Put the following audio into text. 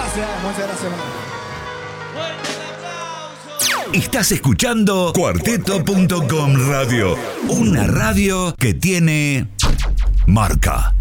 Muchas gracias, man. Estás escuchando Cuarteto.com Radio, una radio que tiene marca.